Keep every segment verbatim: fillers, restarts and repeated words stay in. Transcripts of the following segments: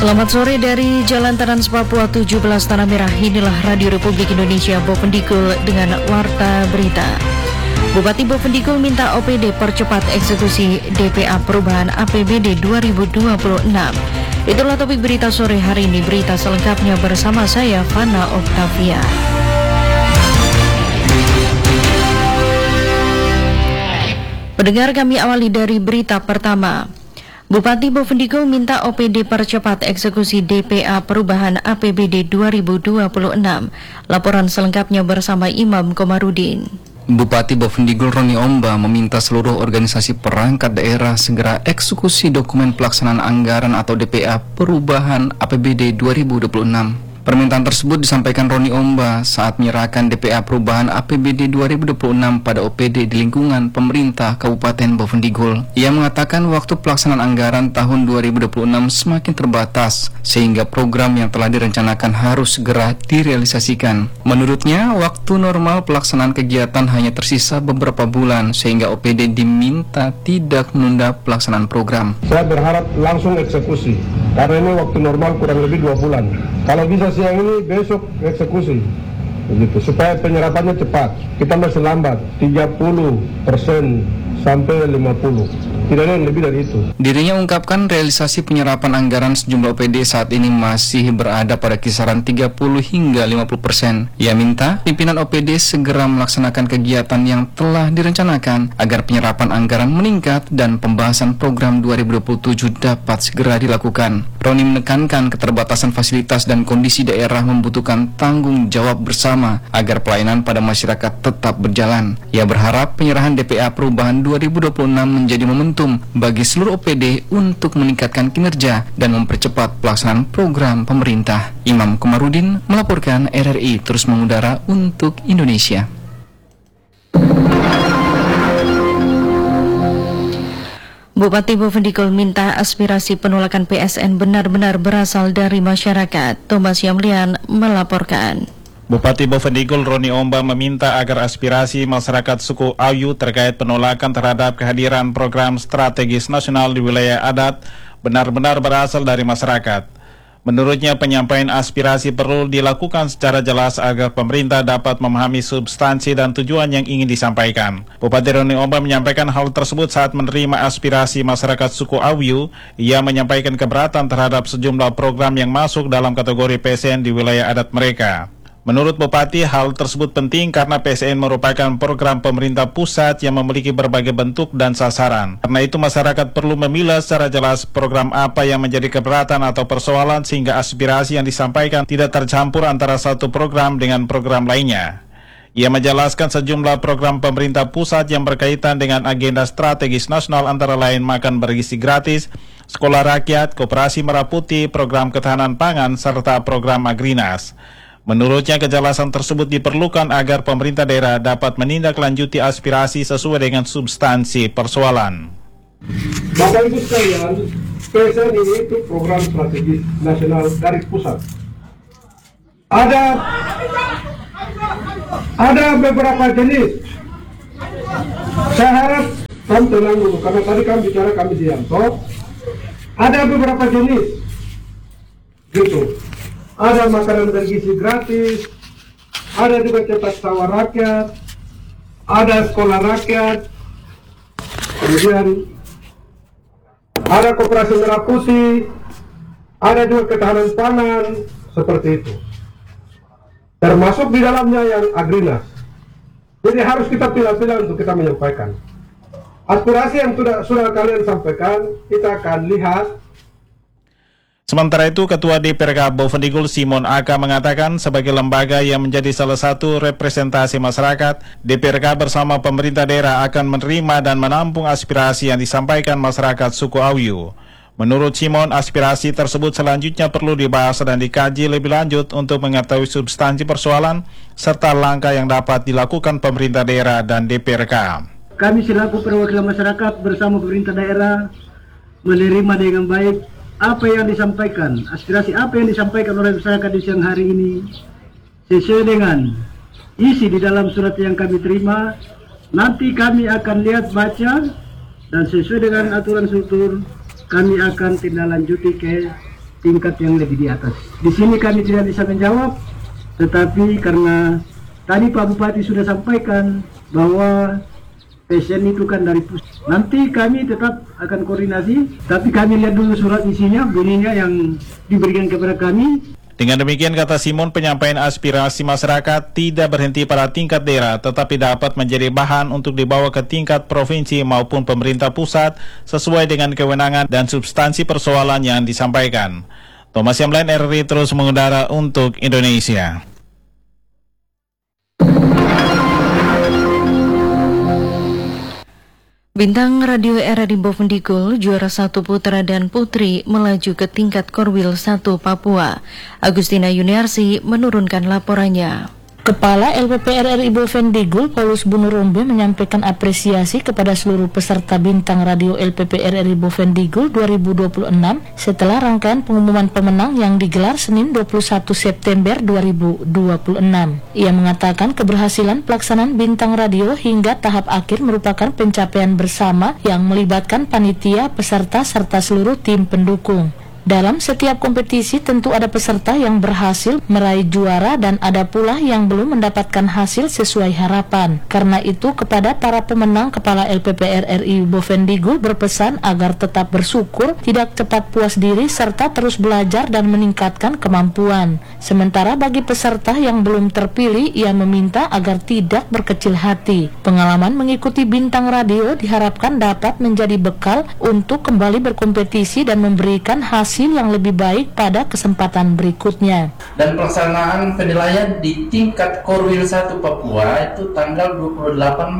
Selamat sore dari Jalan Trans Papua tujuh belas Tanah Merah. Inilah Radio Republik Indonesia Bopendikul dengan Warta Berita. Bupati Bopendikul minta O P D percepat eksekusi D P A perubahan A P B D dua ribu dua puluh enam. Itulah topik berita sore hari ini. Berita selengkapnya bersama saya, Fana Oktavia. Pendengar, kami awali dari berita pertama. Bupati Bopendikul minta O P D percepat eksekusi D P A perubahan A P B D dua ribu dua puluh enam. Laporan selengkapnya bersama Imam Komarudin. Bupati Bopendikul Roni Omba meminta seluruh organisasi perangkat daerah segera eksekusi dokumen pelaksanaan anggaran atau D P A perubahan A P B D dua ribu dua puluh enam. Permintaan tersebut disampaikan Roni Omba saat menyerahkan D P A perubahan A P B D dua ribu dua puluh enam pada O P D di lingkungan pemerintah Kabupaten Bopendikul. Ia mengatakan waktu pelaksanaan anggaran tahun dua ribu dua puluh enam semakin terbatas, sehingga program yang telah direncanakan harus segera direalisasikan. Menurutnya, waktu normal pelaksanaan kegiatan hanya tersisa beberapa bulan, sehingga O P D diminta tidak menunda pelaksanaan program. Saya berharap langsung eksekusi, karena ini waktu normal kurang lebih dua bulan. Kalau bisa siang ini, besok eksekusi, begitu, supaya penyerapannya cepat. Kita masih lambat, tiga puluh persen sampai lima puluh. Tidak ada yang lebih dari itu. Dirinya ungkapkan realisasi penyerapan anggaran sejumlah O P D saat ini masih berada pada kisaran tiga puluh hingga lima puluh persen. Ia minta pimpinan O P D segera melaksanakan kegiatan yang telah direncanakan agar penyerapan anggaran meningkat dan pembahasan program dua ribu dua puluh tujuh dapat segera dilakukan. Roni menekankan keterbatasan fasilitas dan kondisi daerah membutuhkan tanggung jawab bersama agar pelayanan pada masyarakat tetap berjalan. Ia berharap penyerahan D P A perubahan dua ribu dua puluh enam menjadi momentum bagi seluruh O P D untuk meningkatkan kinerja dan mempercepat pelaksanaan program pemerintah. Imam Komarudin melaporkan. R R I terus mengudara untuk Indonesia. Bupati Bopendikul minta aspirasi penolakan P S N benar-benar berasal dari masyarakat. Thomas Yamlian melaporkan. Bupati Bopendikul Roni Omba meminta agar aspirasi masyarakat suku Ayu terkait penolakan terhadap kehadiran program strategis nasional di wilayah adat benar-benar berasal dari masyarakat. Menurutnya, penyampaian aspirasi perlu dilakukan secara jelas agar pemerintah dapat memahami substansi dan tujuan yang ingin disampaikan. Bupati Roni Omba menyampaikan hal tersebut saat menerima aspirasi masyarakat suku Ayu. Ia menyampaikan keberatan terhadap sejumlah program yang masuk dalam kategori P S N di wilayah adat mereka. Menurut Bupati, hal tersebut penting karena P S N merupakan program pemerintah pusat yang memiliki berbagai bentuk dan sasaran. Karena itu masyarakat perlu memilah secara jelas program apa yang menjadi keberatan atau persoalan sehingga aspirasi yang disampaikan tidak tercampur antara satu program dengan program lainnya. Ia menjelaskan sejumlah program pemerintah pusat yang berkaitan dengan agenda strategis nasional antara lain makan bergizi gratis, sekolah rakyat, koperasi merah putih, program ketahanan pangan, serta program Agrinas. Menurutnya, kejelasan tersebut diperlukan agar pemerintah daerah dapat menindaklanjuti aspirasi sesuai dengan substansi persoalan. Bapak Ibu sekalian, P S N ini itu program strategis nasional dari pusat. Ada ada beberapa jenis. Saya harap kamu tenang dulu, karena tadi kami bicara kami siang. So, ada beberapa jenis, gitu. Ada makanan bergizi gratis, ada juga cetak sawah rakyat, ada sekolah rakyat, kemudian ada koperasi merah putih, ada juga ketahanan pangan, seperti itu. Termasuk di dalamnya yang Agrinas. Jadi harus kita pilih-pilih untuk kita menyampaikan. Aspirasi yang sudah, sudah kalian sampaikan, kita akan lihat. Sementara itu, Ketua D P R K Bopendikul Simon Aka mengatakan sebagai lembaga yang menjadi salah satu representasi masyarakat, D P R K bersama pemerintah daerah akan menerima dan menampung aspirasi yang disampaikan masyarakat suku Ayu. Menurut Simon, aspirasi tersebut selanjutnya perlu dibahas dan dikaji lebih lanjut untuk mengetahui substansi persoalan serta langkah yang dapat dilakukan pemerintah daerah dan D P R K. Kami selaku perwakilan masyarakat bersama pemerintah daerah menerima dengan baik apa yang disampaikan, aspirasi apa yang disampaikan oleh masyarakat di siang hari ini sesuai dengan isi di dalam surat yang kami terima. Nanti kami akan lihat, baca, dan sesuai dengan aturan struktur kami akan tindak lanjuti ke tingkat yang lebih di atas. Di sini kami tidak bisa menjawab, tetapi karena tadi Pak Bupati sudah sampaikan bahwa pasien itu kan dari pusat. Nanti kami tetap akan koordinasi, tapi kami lihat dulu surat isinya, bunyinya yang diberikan kepada kami. Dengan demikian, kata Simon, penyampaian aspirasi masyarakat tidak berhenti pada tingkat daerah, tetapi dapat menjadi bahan untuk dibawa ke tingkat provinsi maupun pemerintah pusat sesuai dengan kewenangan dan substansi persoalan yang disampaikan. Thomas Yamlen, R R I terus mengudara untuk Indonesia. Bintang radio R R I Bovendigul, juara satu putra dan putri, melaju ke tingkat Korwil satu Papua. Agustina Yuniarsi menurunkan laporannya. Kepala L P P R R I Bovendigul, Paulus Bunurombe, menyampaikan apresiasi kepada seluruh peserta Bintang Radio L P P R R I Bovendigul dua ribu dua puluh enam setelah rangkaian pengumuman pemenang yang digelar Senin dua puluh satu September dua ribu dua puluh enam. Ia mengatakan keberhasilan pelaksanaan Bintang Radio hingga tahap akhir merupakan pencapaian bersama yang melibatkan panitia, peserta, serta seluruh tim pendukung. Dalam setiap kompetisi tentu ada peserta yang berhasil meraih juara dan ada pula yang belum mendapatkan hasil sesuai harapan. Karena itu kepada para pemenang, Kepala L P P R R I Bovendigul berpesan agar tetap bersyukur, tidak cepat puas diri, serta terus belajar dan meningkatkan kemampuan. Sementara bagi peserta yang belum terpilih, ia meminta agar tidak berkecil hati. Pengalaman mengikuti Bintang Radio diharapkan dapat menjadi bekal untuk kembali berkompetisi dan memberikan hasil hasil yang lebih baik pada kesempatan berikutnya. Dan pelaksanaan penilaian di tingkat Korwil satu Papua itu tanggal dua puluh delapan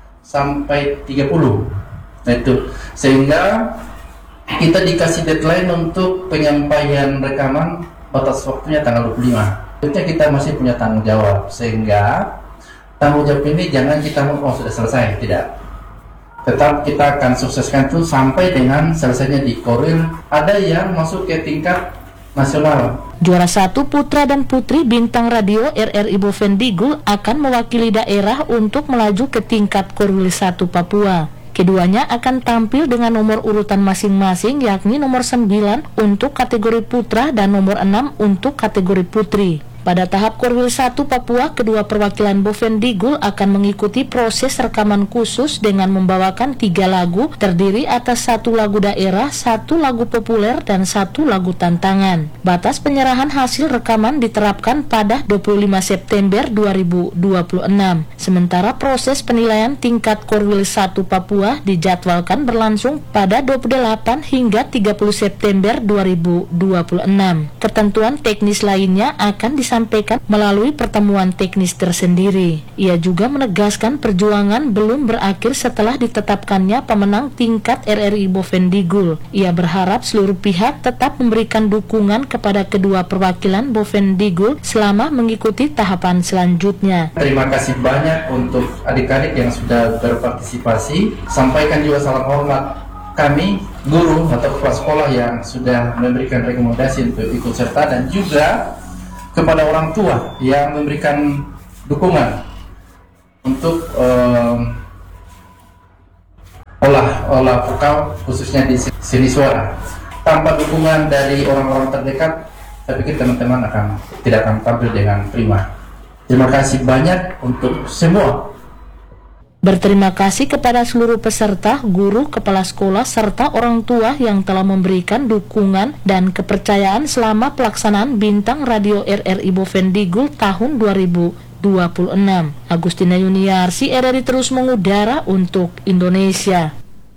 sampai tiga puluh. Nah, itu sehingga kita dikasih deadline untuk penyampaian rekaman, batas waktunya tanggal dua puluh lima. Tentunya kita masih punya tanggung jawab, sehingga tanggung jawab ini jangan kita mau oh, sudah selesai, tidak. Tetap kita akan sukseskan itu sampai dengan selesainya di Korwil. Ada yang masuk ke tingkat nasional. Juara satu putra dan putri Bintang Radio R R I Bovendigul akan mewakili daerah untuk melaju ke tingkat Korwil satu Papua. Keduanya akan tampil dengan nomor urutan masing-masing, yakni nomor sembilan untuk kategori putra dan nomor enam untuk kategori putri. Pada tahap Korwil satu Papua, kedua perwakilan Bovendigul akan mengikuti proses rekaman khusus dengan membawakan tiga lagu terdiri atas satu lagu daerah, satu lagu populer, dan satu lagu tantangan. Batas penyerahan hasil rekaman diterapkan pada dua puluh lima September dua ribu dua puluh enam. Sementara proses penilaian tingkat Korwil satu Papua dijadwalkan berlangsung pada dua puluh delapan hingga tiga puluh September dua ribu dua puluh enam. Ketentuan teknis lainnya akan disampaikan sampaikan melalui pertemuan teknis tersendiri. Ia juga menegaskan perjuangan belum berakhir setelah ditetapkannya pemenang tingkat R R I Bovendigul. Ia berharap seluruh pihak tetap memberikan dukungan kepada kedua perwakilan Bovendigul selama mengikuti tahapan selanjutnya. Terima kasih banyak untuk adik-adik yang sudah berpartisipasi. Sampaikan juga salam hormat kami, guru atau kepala sekolah yang sudah memberikan rekomendasi untuk ikut serta, dan juga kepada orang tua yang memberikan dukungan untuk um, olah olah vokal khususnya di seni suara. Tanpa dukungan dari orang-orang terdekat, saya pikir teman-teman akan tidak akan tampil dengan prima. Terima kasih banyak untuk semua. Berterima kasih kepada seluruh peserta, guru, kepala sekolah, serta orang tua yang telah memberikan dukungan dan kepercayaan selama pelaksanaan Bintang Radio R R I Bovendigul tahun dua ribu dua puluh enam. Agustina Yuniarsi, R R I terus mengudara untuk Indonesia.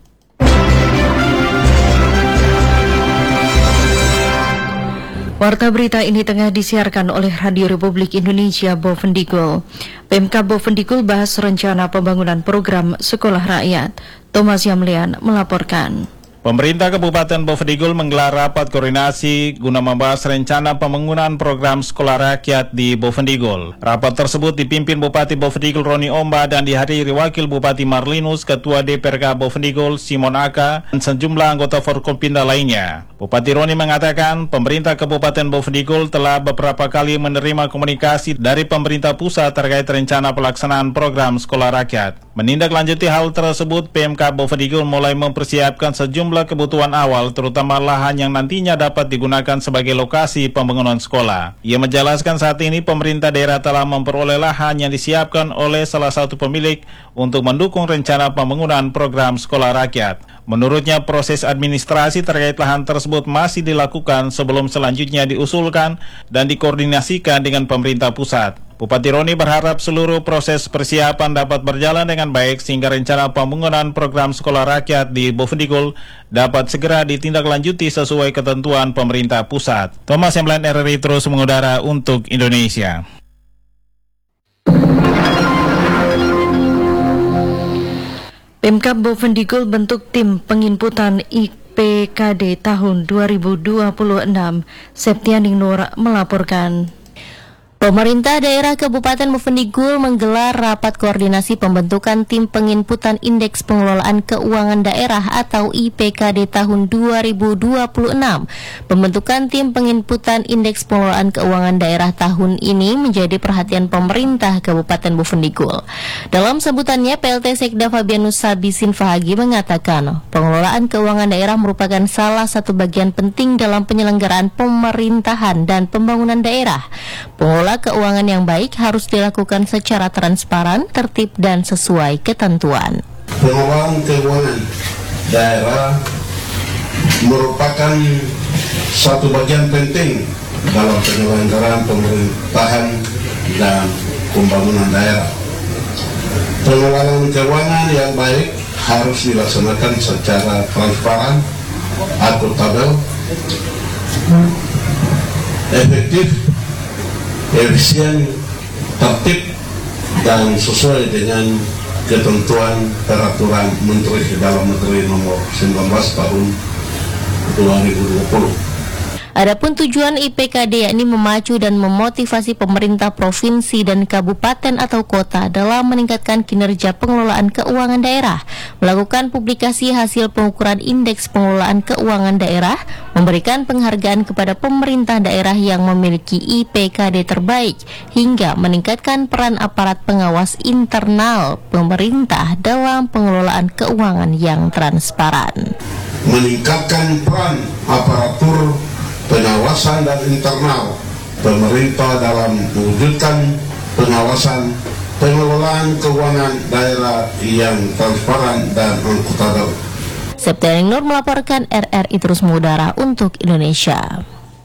Warta berita ini tengah disiarkan oleh Radio Republik Indonesia Bovendigul. Pemkab Bovendigul bahas rencana pembangunan program sekolah rakyat. Thomas Yamlian melaporkan. Pemerintah Kabupaten Bovendigul menggelar rapat koordinasi guna membahas rencana pembangunan program sekolah rakyat di Bovendigul. Rapat tersebut dipimpin Bupati Bovendigul Roni Omba dan dihadiri Wakil Bupati Marlinus, Ketua D P R K Bovendigul Simon Aka, dan sejumlah anggota Forkompinda lainnya. Bupati Roni mengatakan pemerintah Kabupaten Bovendigul telah beberapa kali menerima komunikasi dari pemerintah pusat terkait rencana pelaksanaan program sekolah rakyat. Menindaklanjuti hal tersebut, P M K Bovendigul mulai mempersiapkan sejumlah kebutuhan awal, terutama lahan yang nantinya dapat digunakan sebagai lokasi pembangunan sekolah. Ia menjelaskan saat ini pemerintah daerah telah memperoleh lahan yang disiapkan oleh salah satu pemilik untuk mendukung rencana pembangunan program sekolah rakyat. Menurutnya, proses administrasi terkait lahan tersebut masih dilakukan sebelum selanjutnya diusulkan dan dikoordinasikan dengan pemerintah pusat. Bupati Roni berharap seluruh proses persiapan dapat berjalan dengan baik sehingga rencana pembangunan program sekolah rakyat di Bovendigul dapat segera ditindaklanjuti sesuai ketentuan pemerintah pusat. Thomas Emblan, R R I terus mengudara untuk Indonesia. Pemkab Bovendigul bentuk tim penginputan I P K D tahun dua ribu dua puluh enam. Septianing Nur melaporkan. Pemerintah daerah Kabupaten Bovendigul menggelar rapat koordinasi pembentukan tim penginputan Indeks Pengelolaan Keuangan Daerah atau I P K D tahun dua ribu dua puluh enam. Pembentukan tim penginputan Indeks Pengelolaan Keuangan Daerah tahun ini menjadi perhatian pemerintah Kabupaten Bovendigul. Dalam sebutannya, P L T Sekda Fabianus Sabisin Fahagi mengatakan, pengelolaan keuangan daerah merupakan salah satu bagian penting dalam penyelenggaraan pemerintahan dan pembangunan daerah. Pengelola keuangan yang baik harus dilakukan secara transparan, tertib, dan sesuai ketentuan. Pengelolaan keuangan daerah merupakan satu bagian penting dalam penyelenggaraan pemerintahan dan pembangunan daerah. Pengelolaan keuangan yang baik harus dilaksanakan secara transparan, akuntabel, efektif, efisien, tertib, dan sesuai dengan ketentuan peraturan Menteri Dalam Negeri nomor sembilan belas tahun dua ribu dua puluh. Adapun tujuan I P K D yakni memacu dan memotivasi pemerintah provinsi dan kabupaten atau kota dalam meningkatkan kinerja pengelolaan keuangan daerah, melakukan publikasi hasil pengukuran Indeks Pengelolaan Keuangan Daerah, memberikan penghargaan kepada pemerintah daerah yang memiliki I P K D terbaik, hingga meningkatkan peran aparat pengawas internal pemerintah dalam pengelolaan keuangan yang transparan. Meningkatkan peran aparatur pengawasan dan internal pemerintah dalam mewujudkan pengawasan pengelolaan keuangan daerah yang transparan dan akuntabel. Septianing Nur melaporkan, R R I terus mengudara untuk Indonesia.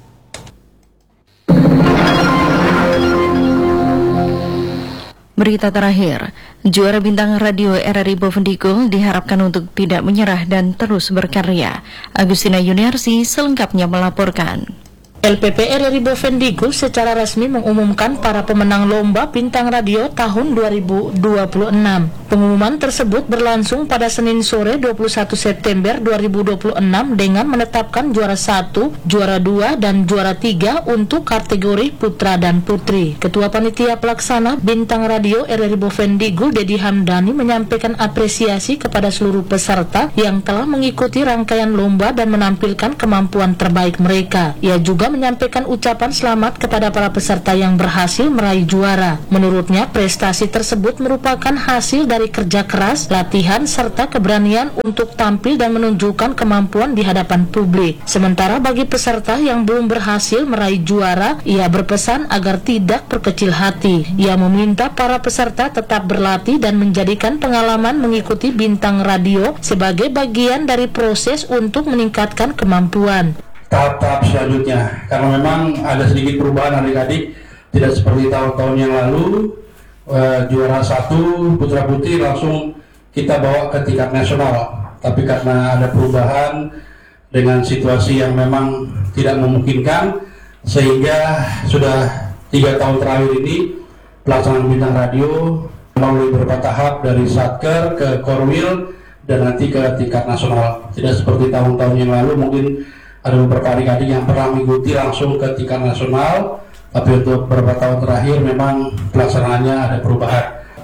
Berita terakhir, juara bintang radio R R I Bovendigul diharapkan untuk tidak menyerah dan terus berkarya. Agustina Yuniarsi selengkapnya melaporkan. L P P R R I Bovendigul secara resmi mengumumkan para pemenang lomba bintang radio tahun dua ribu dua puluh enam. Pengumuman tersebut berlangsung pada Senin sore dua puluh satu September dua ribu dua puluh enam dengan menetapkan juara satu, juara dua, dan juara tiga untuk kategori putra dan putri. Ketua Panitia Pelaksana Bintang Radio R R I Bovendigul, Dedi Hamdani, menyampaikan apresiasi kepada seluruh peserta yang telah mengikuti rangkaian lomba dan menampilkan kemampuan terbaik mereka. Ia juga menyampaikan ucapan selamat kepada para peserta yang berhasil meraih juara. Menurutnya, prestasi tersebut merupakan hasil dari kerja keras, latihan, serta keberanian untuk tampil dan menunjukkan kemampuan di hadapan publik. Sementara bagi peserta yang belum berhasil meraih juara, ia berpesan agar tidak berkecil hati. Ia meminta para peserta tetap berlatih dan menjadikan pengalaman mengikuti bintang radio sebagai bagian dari proses untuk meningkatkan kemampuan. Tahap-tahap selanjutnya, karena memang ada sedikit perubahan adik-adik, tidak seperti tahun-tahun yang lalu. uh, juara satu putra putri langsung kita bawa ke tingkat nasional, tapi karena ada perubahan dengan situasi yang memang tidak memungkinkan, sehingga sudah tiga tahun terakhir ini pelaksanaan bintang radio melalui beberapa tahap dari Satker ke Korwil dan nanti ke tingkat nasional. Tidak seperti tahun-tahun yang lalu, mungkin ada beberapa adik-adik yang pernah mengikuti langsung ke tingkat nasional, tapi untuk beberapa tahun terakhir memang pelaksanaannya ada perubahan.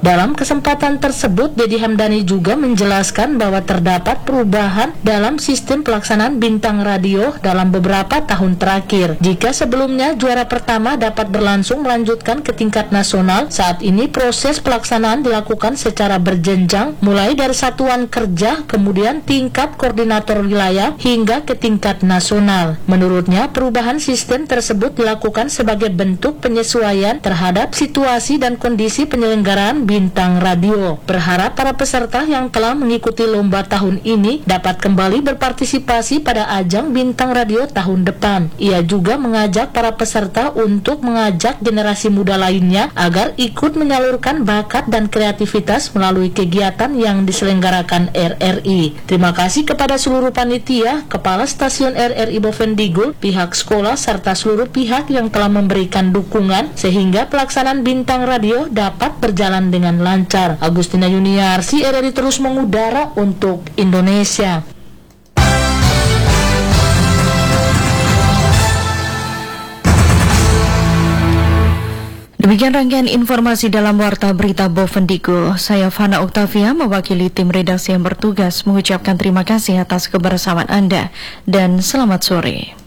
Dalam kesempatan tersebut, Dedi Hamdani juga menjelaskan bahwa terdapat perubahan dalam sistem pelaksanaan bintang radio dalam beberapa tahun terakhir. Jika sebelumnya juara pertama dapat berlangsung melanjutkan ke tingkat nasional, saat ini proses pelaksanaan dilakukan secara berjenjang, mulai dari satuan kerja, kemudian tingkat koordinator wilayah, hingga ke tingkat nasional. Menurutnya, perubahan sistem tersebut dilakukan sebagai bentuk penyesuaian terhadap situasi dan kondisi penyelenggaraan bintang radio. Berharap para peserta yang telah mengikuti lomba tahun ini dapat kembali berpartisipasi pada ajang bintang radio tahun depan. Ia juga mengajak para peserta untuk mengajak generasi muda lainnya agar ikut menyalurkan bakat dan kreativitas melalui kegiatan yang diselenggarakan R R I. Terima kasih kepada seluruh panitia, kepala stasiun R R I Bovendigul, pihak sekolah, serta seluruh pihak yang telah memberikan dukungan sehingga pelaksanaan bintang radio dapat berjalan dengan dengan lancar. Agustina Yuniarsi, R R I terus mengudara untuk Indonesia. Demikian rangkaian informasi dalam Warta Berita Bovendigul. Saya Fana Oktavia mewakili tim redaksi yang bertugas mengucapkan terima kasih atas kebersamaan Anda dan selamat sore.